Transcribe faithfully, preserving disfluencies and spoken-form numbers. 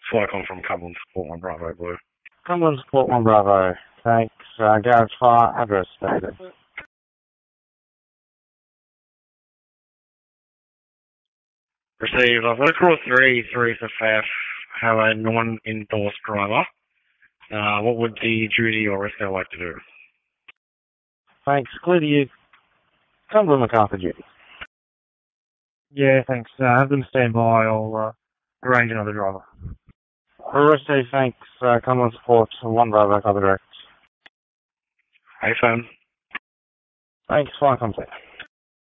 Flycom from Cumberland Support one Bravo Blue. Cumberland Support one Bravo. Thanks. Uh, Garage Fire, address stated. Received. I've got a call three through for F F, have a non-endorsed driver. Uh, what would the duty or risk I like to do? Thanks. Clear to you. Cumberland MacArthur duty. Yeah, thanks. Uh, have them stand by. I'll uh, arrange another driver. Arreste, thanks. Uh, Cumberland Support one Bravo, cover direct. Hey, phone. Thanks. Flycom, please.